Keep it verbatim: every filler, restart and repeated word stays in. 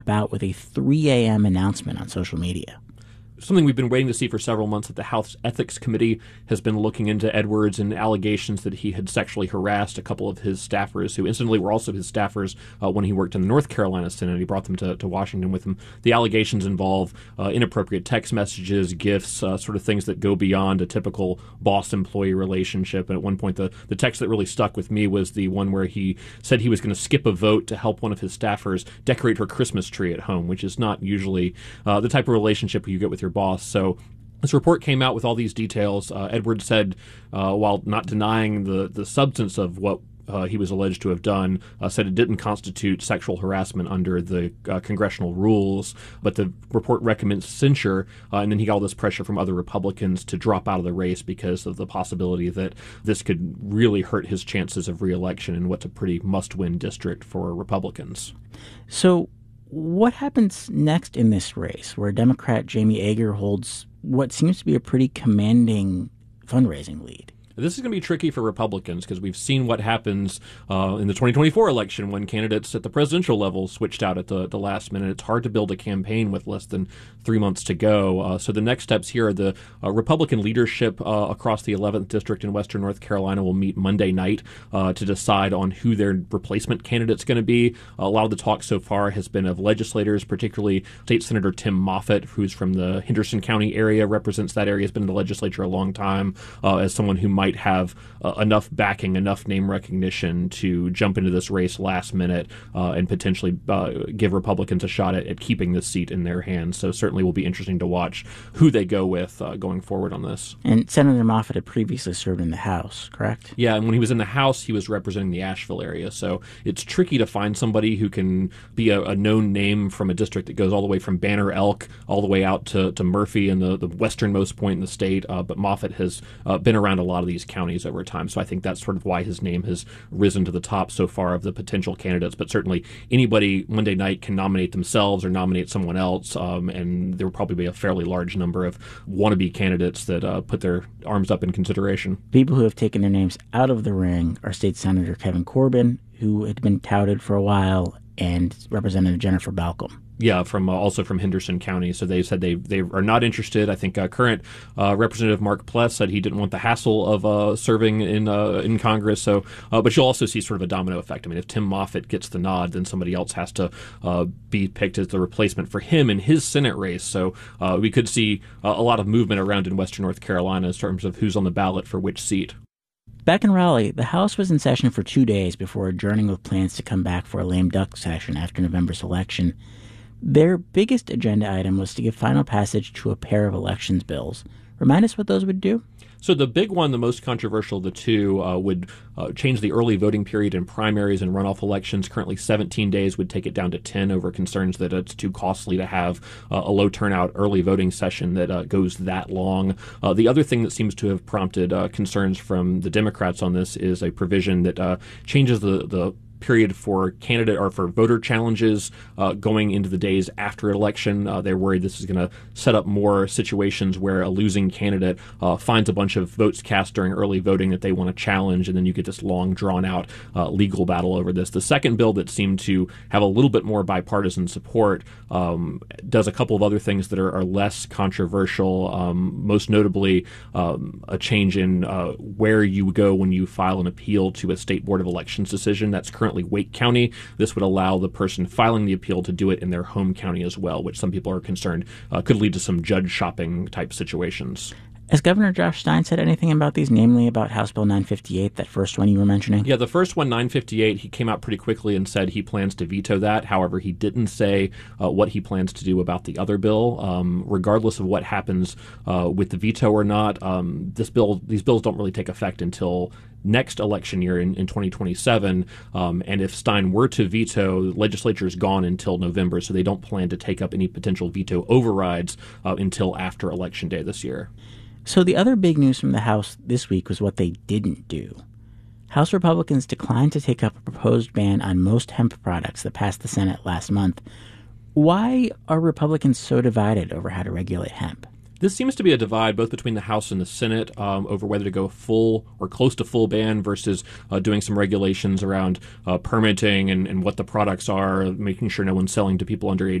about with a three a.m. announcement on social media. Something we've been waiting to see for several months, that the House Ethics Committee has been looking into Edwards and allegations that he had sexually harassed a couple of his staffers, who incidentally were also his staffers uh, when he worked in the North Carolina Senate. He brought them to, to Washington with him. The allegations involve uh, inappropriate text messages, gifts, uh, sort of things that go beyond a typical boss-employee relationship. And at one point, the, the text that really stuck with me was the one where he said he was going to skip a vote to help one of his staffers decorate her Christmas tree at home, which is not usually uh, the type of relationship you get with your boss. So this report came out with all these details. Uh, Edwards said, uh, while not denying the, the substance of what uh, he was alleged to have done, uh, said it didn't constitute sexual harassment under the uh, congressional rules. But the report recommends censure, uh, and then he got all this pressure from other Republicans to drop out of the race because of the possibility that this could really hurt his chances of re-election in what's a pretty must-win district for Republicans. So what happens next in this race, where Democrat Jamie Ager holds what seems to be a pretty commanding fundraising lead? This is going to be tricky for Republicans because we've seen what happens uh, in the twenty twenty-four election when candidates at the presidential level switched out at the, the last minute. It's hard to build a campaign with less than three months to go. Uh, so the next steps here are the uh, Republican leadership uh, across the eleventh District in Western North Carolina will meet Monday night uh, to decide on who their replacement candidate's going to be. A lot of the talk so far has been of legislators, particularly State Senator Tim Moffitt, who's from the Henderson County area, represents that area, has been in the legislature a long time, uh, as someone who might have uh, enough backing, enough name recognition to jump into this race last minute uh, and potentially uh, give Republicans a shot at, at keeping this seat in their hands. So certainly will be interesting to watch who they go with uh, going forward on this. And Senator Moffitt had previously served in the House, correct? Yeah, and when he was in the House, he was representing the Asheville area. So it's tricky to find somebody who can be a, a known name from a district that goes all the way from Banner Elk all the way out to, to Murphy and the, the westernmost point in the state. Uh, but Moffitt has uh, been around a lot of these counties over time. So I think that's sort of why his name has risen to the top so far of the potential candidates. But certainly anybody Monday night can nominate themselves or nominate someone else. Um, and there will probably be a fairly large number of wannabe candidates that uh, put their arms up in consideration. People who have taken their names out of the ring are State Senator Kevin Corbin, who had been touted for a while, and Representative Jennifer Balcom. Yeah, from uh, also from Henderson County. So they said they they are not interested. I think uh, current uh, Representative Mark Pless said he didn't want the hassle of uh, serving in uh, in Congress. So, uh, but you'll also see sort of a domino effect. I mean, if Tim Moffitt gets the nod, then somebody else has to uh, be picked as the replacement for him in his Senate race. So uh, we could see uh, a lot of movement around in Western North Carolina in terms of who's on the ballot for which seat. Back in Raleigh, the House was in session for two days before adjourning with plans to come back for a lame duck session after November's election. Their biggest agenda item was to give final passage to a pair of elections bills. Remind us what those would do. So the big one, the most controversial of the two, uh, would uh, change the early voting period in primaries and runoff elections. Currently seventeen days would take it down to ten over concerns that it's too costly to have uh, a low turnout early voting session that uh, goes that long. Uh, the other thing that seems to have prompted uh, concerns from the Democrats on this is a provision that uh, changes the, the period for candidate or for voter challenges uh, going into the days after election. Uh, they're worried this is going to set up more situations where a losing candidate uh, finds a bunch of votes cast during early voting that they want to challenge, and then you get this long, drawn-out uh, legal battle over this. The second bill that seemed to have a little bit more bipartisan support um, does a couple of other things that are, are less controversial, um, most notably um, a change in uh, where you go when you file an appeal to a State Board of Elections decision. That's currently Wake County. This would allow the person filing the appeal to do it in their home county as well, which some people are concerned uh, could lead to some judge shopping type situations. Has Governor Josh Stein said anything about these, namely about House Bill nine fifty-eight, that first one you were mentioning? Yeah, the first one, nine fifty-eight, he came out pretty quickly and said he plans to veto that. However, he didn't say uh, what he plans to do about the other bill. Um, regardless of what happens uh, with the veto or not, um, this bill, these bills don't really take effect until next election year in, in twenty twenty-seven. Um, and if Stein were to veto, the legislature is gone until November, so they don't plan to take up any potential veto overrides uh, until after Election Day this year. So the other big news from the House this week was what they didn't do. House Republicans declined to take up a proposed ban on most hemp products that passed the Senate last month. Why are Republicans so divided over how to regulate hemp? This seems to be a divide both between the House and the Senate um, over whether to go full or close to full ban versus uh, doing some regulations around uh, permitting and, and what the products are, making sure no one's selling to people under age